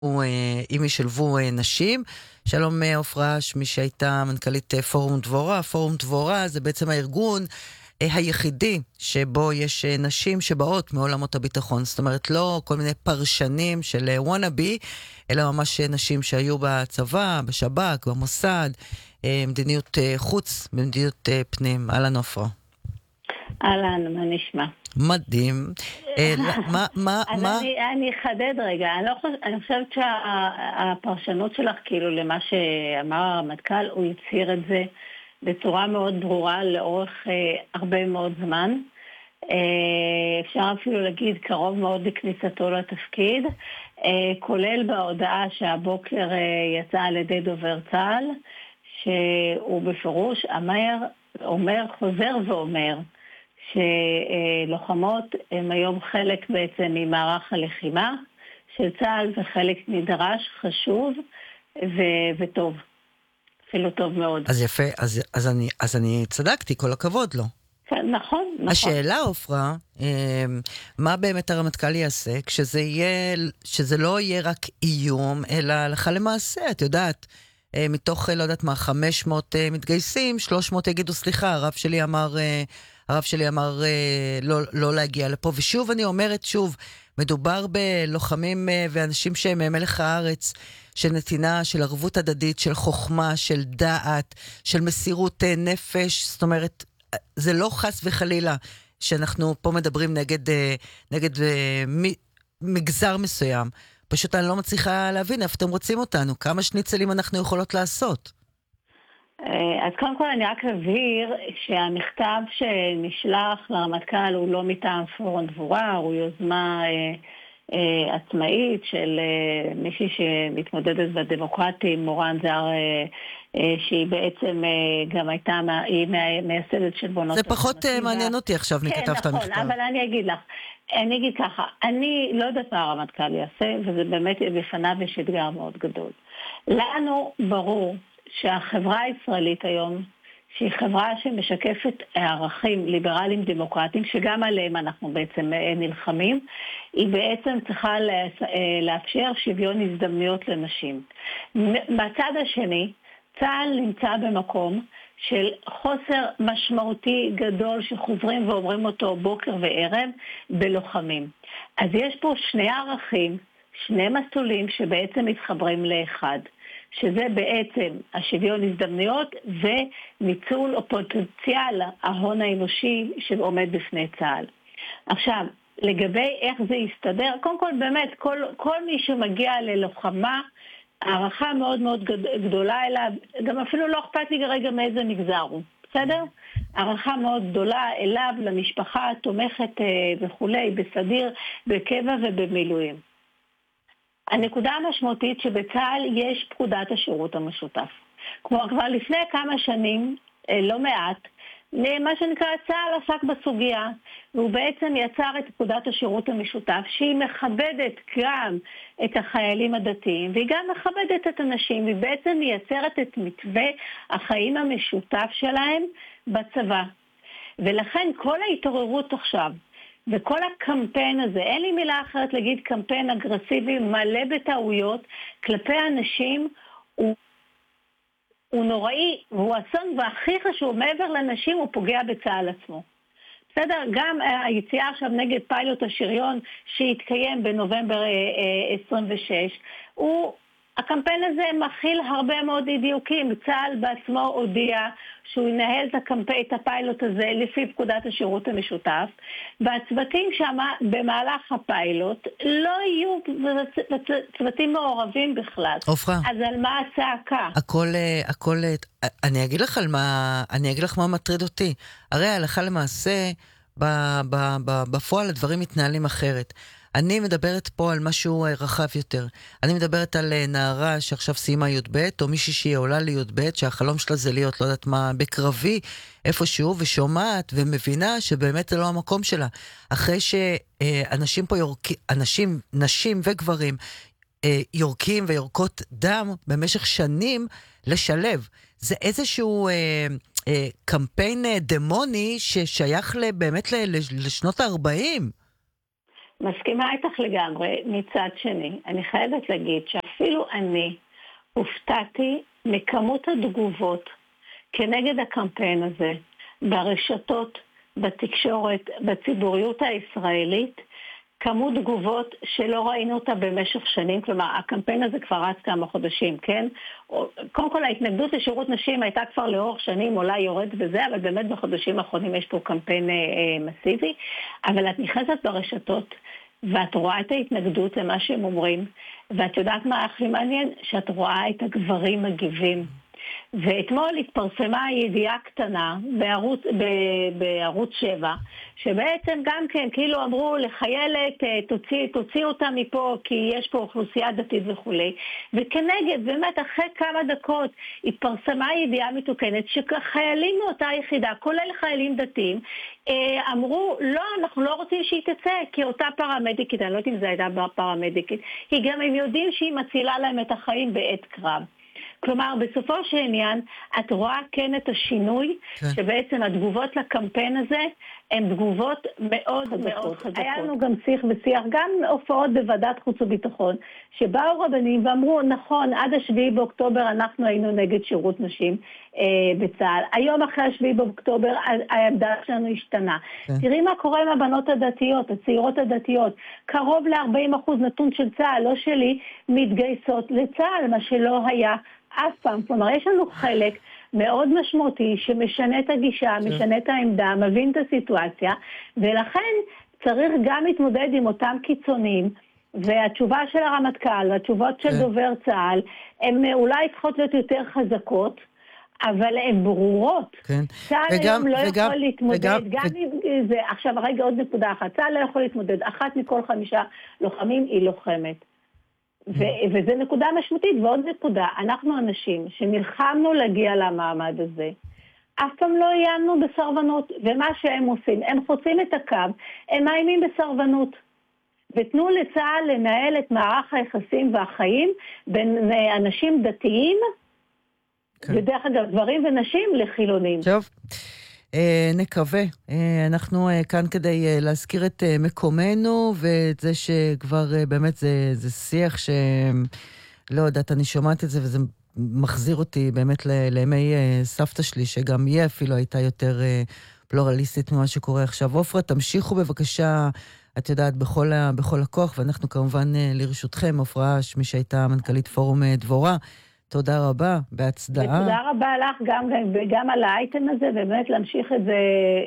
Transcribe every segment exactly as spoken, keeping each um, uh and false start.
אם ישלבו נשים. שלום עופרה, מי שהייתה מנכ"לית פורום דבורה. פורום דבורה זה בעצם הארגון היחידי שבו יש נשים שבאות מעולמות הביטחון. זאת אומרת, לא כל מיני פרשנים של וואנאבי, אלא ממש נשים שהיו בצבא, בשב"כ, במוסד, מדיניות חוץ, מדיניות פנים. אהלן עופרה. אהלן, מה נשמע? מדהים. מה, מה, אז מה? אני, אני אחדד רגע. אני, לא חוש... אני חושבת שהפרשנות שלך, כאילו, למה שאמר הרמטכ"ל, הוא יציר את זה בצורה מאוד ברורה לאורך אה, הרבה מאוד זמן. אה, אפשר אפילו להגיד קרוב מאוד לכניסתו לתפקיד, אה, כולל בהודעה שהבוקר אה, יצא על ידי דובר צה"ל, שהוא בפירוש אומר, אומר, חוזר ואומר, שלוחמות הם היום חלק בעצם ממערך הלחימה של צה"ל, וחלק נדרש, חשוב ו- וטוב. אפילו טוב מאוד. אז יפה, אז, אז, אני, אז אני צדקתי, כל הכבוד לו. כן, נכון, נכון. השאלה, עופרה, מה באמת הרמטכ"ל יעשה כשזה יהיה, שזה לא יהיה רק איום, אלא הלכה למעשה, את יודעת, מתוך, לא יודעת מה, חמש מאות מתגייסים, שלוש מאות יגידו, סליחה, הרב שלי אמר, הרב שלי אמר לא, לא להגיע לפה. ושוב אני אומרת, שוב, מדובר בלוחמים ואנשים שהם מלך הארץ, של נתינה, של ערבות הדדית, של חוכמה, של דעת, של מסירות נפש. זאת אומרת, זה לא חס וחלילה שאנחנו פה מדברים נגד, נגד מגזר מסוים. פשוט אני לא מצליחה להבין איפה אתם רוצים אותנו, כמה שניצלים אנחנו יכולות לעשות. אז קודם כל אני רק אבהיר שהמכתב שנשלח לרמטכ"ל הוא לא מטעם פורום דבורה, הוא יוזמה אה, אה, עצמאית של אה, מישהי שמתמודדת בדמוקרטים, מורן זר, אה, אה, שהיא בעצם אה, גם הייתה, היא מייסדת של בונות. זה פחות אה, מעניין אותי עכשיו, מי כן, כתב את המכתב. נכון, אבל אני אגיד לך, אני אגיד ככה, אני לא יודעת מה הרמטכ"ל יעשה, וזה באמת בפניו יש אתגר מאוד גדול. לנו ברור שהחברה הישראלית היום, שהיא חברה שמשקפת ערכים ליברליים דמוקרטיים, שגם עליהם אנחנו בעצם נלחמים, היא בעצם צריכה לאפשר שוויון הזדמנויות לנשים. מהצד השני, צה"ל נמצא במקום של חוסר משמעותי גדול שחוזרים ואומרים אותו בוקר וערב בלוחמים. אז יש פה שני ערכים, שני מסלולים שבעצם מתחברים לאחד, שזה בעצם השוויון הזדמנויות וניצול או פוטנציאל ההון האנושי שעומד בפני צה"ל. עכשיו, לגבי איך זה יסתדר, קודם כל באמת כל, כל מי שמגיע ללוחמה, הערכה מאוד מאוד גדולה אליו, גם אפילו לא אכפת לי כרגע מאיזה מגזר הוא, בסדר? הערכה מאוד גדולה אליו, למשפחה תומכת וכולי, בסדיר, בקבע ובמילואים. הנקודה המשמעותית שבצה"ל יש פקודת השירות המשותף. כמו כבר לפני כמה שנים, לא מעט, מה שנקרא צה"ל עסק בסוגיה, והוא בעצם יצר את פקודת השירות המשותף, שהיא מכבדת גם את החיילים הדתיים, והיא גם מכבדת את הנשים, והיא בעצם מייצרת את מתווה החיים המשותף שלהם בצבא. ולכן כל ההתעוררות עכשיו, וכל הקמפיין הזה, אין לי מילה אחרת להגיד קמפיין אגרסיבי מלא בטעויות כלפי אנשים, הוא הוא נוראי, והוא אסון, והכי חשוב, מעבר לנשים, הוא פוגע בצה"ל עצמו. בסדר? גם היציאה עכשיו נגד פיילוט השריון שהתקיים בנובמבר עשרים ושש, הוא, הקמפיין הזה מכיל הרבה מאוד דיוקים. צה"ל בעצמו הודיע שהוא ינהל את, הקמפיין, את הפיילוט הזה לפי פקודת השירות המשותף, והצוותים שם במהלך הפיילוט לא יהיו צוותים מעורבים בכלל. עופרה. אז על מה הצעקה? הכל, הכל, אני אגיד לך על מה, אני אגיד לך מה מטריד אותי. הרי ההלכה למעשה, בפועל הדברים מתנהלים אחרת. אני מדברת פה על משהו רחב יותר. אני מדברת על נערה שעכשיו סיימה י' ב', או מישהי שהיא עולה לי' ב', שהחלום שלה זה להיות, לא יודעת מה, בקרבי, איפשהו, ושומעת ומבינה שבאמת זה לא המקום שלה. אחרי שאנשים פה יורקים, אנשים, נשים וגברים, יורקים ויורקות דם במשך שנים לשלב. זה איזשהו אה, אה, קמפיין דמוני ששייך באמת לשנות ה-ארבעים. מסכימה איתך לגמרי. מצד שני, אני חייבת להגיד שאפילו אני הופתעתי מכמות התגובות כנגד הקמפיין הזה, ברשתות, בתקשורת, בציבוריות הישראלית, כמות תגובות שלא ראינו אותה במשך שנים, כלומר, הקמפיין הזה כבר רץ כמה חודשים, כן? קודם כל, ההתנגדות לשירות נשים הייתה כבר לאורך שנים, אולי יורד וזה, אבל באמת בחודשים האחרונים יש פה קמפיין אה, אה, מסיבי, אבל את נכנסת ברשתות, ואת רואה את ההתנגדות למה שהם אומרים, ואת יודעת מה הכי מעניין? שאת רואה את הגברים מגיבים. ואתמול התפרסמה ידיעה קטנה בערוץ, בערוץ שבע, שבעצם גם כן כאילו אמרו לחיילת תוציא, תוציא אותה מפה כי יש פה אוכלוסייה דתית וכולי, וכנגד באמת אחרי כמה דקות התפרסמה ידיעה מתוקנת שחיילים מאותה יחידה, כולל חיילים דתיים, אמרו לא, אנחנו לא רוצים שהיא תצא כי אותה פרמדיקית, אני לא יודעת אם זה הייתה פרמדיקית, היא גם הם יודעים שהיא מצילה להם את החיים בעת קרב. כלומר, בסופו של עניין, את רואה כן את השינוי, כן. שבעצם התגובות לקמפיין הזה, הן תגובות מאוד מאוד חזקות. היה לנו גם שיח ושיח, גם הופעות בוועדת חוץ וביטחון, שבאו רבנים ואמרו, נכון, עד השביעי באוקטובר אנחנו היינו נגד שירות נשים אה, בצה"ל. היום אחרי השביעי באוקטובר, העמדה שלנו השתנה. כן. תראי מה קורה עם הבנות הדתיות, הצעירות הדתיות. קרוב ל-ארבעים אחוז נתון של צה"ל, לא שלי, מתגייסות לצה"ל, מה שלא היה אף פעם. כלומר, יש לנו חלק מאוד משמעותי שמשנה את הגישה, משנה את העמדה, מבין את הסיטואציה, ולכן צריך גם להתמודד עם אותם קיצונים, והתשובה של הרמטכ"ל, והתשובות של דובר צה"ל, הן אולי צריכות להיות יותר חזקות, אבל הן ברורות. כן. צה"ל היום לא וגם, יכול להתמודד, וגם, גם ו... עם זה, עכשיו רגע עוד נקודה אחת, צה"ל לא יכול להתמודד, אחת מכל חמישה לוחמים היא לוחמת. ו- וזה נקודה משמעותית, ועוד נקודה, אנחנו אנשים שנלחמנו להגיע למעמד הזה, אף פעם לא עיינו בסרבנות, ומה שהם עושים, הם חוצים את הקו, הם מאיימים בסרבנות, ותנו לצה"ל לנהל את מערך היחסים והחיים בין אנשים דתיים, כן. ודרך אגב גברים ונשים לחילונים. טוב. נקווה, אנחנו כאן כדי להזכיר את מקומנו ואת זה שכבר באמת זה, זה שיח שלא יודעת, אני שומעת את זה וזה מחזיר אותי באמת לימי סבתא שלי שגם היא אפילו הייתה יותר פלורליסטית ממה שקורה עכשיו. עופרה, תמשיכו בבקשה, את יודעת, בכל, בכל הכוח, ואנחנו כמובן לרשותכם, עופרה, מי שהייתה מנכ"לית פורום דבורה, תודה רבה, בהצדעה. ותודה רבה לך גם, גם על האייטם הזה, ובאמת להמשיך את זה,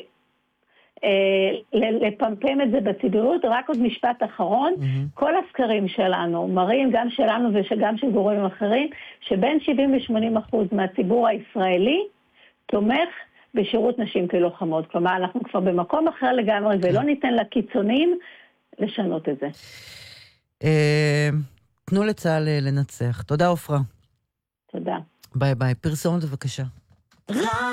אה, לפמפם את זה בציבוריות. רק עוד משפט אחרון, mm-hmm. כל הסקרים שלנו, מראים גם שלנו וגם של גורמים אחרים, שבין שבעים ל-שמונים אחוז מהציבור הישראלי תומך בשירות נשים כלוחמות. כלומר, אנחנו כבר במקום אחר לגמרי, ולא ניתן לקיצונים לשנות את זה. אה, תנו לצה"ל לנצח. תודה, עופרה. תודה. ביי ביי. פרסומת בבקשה.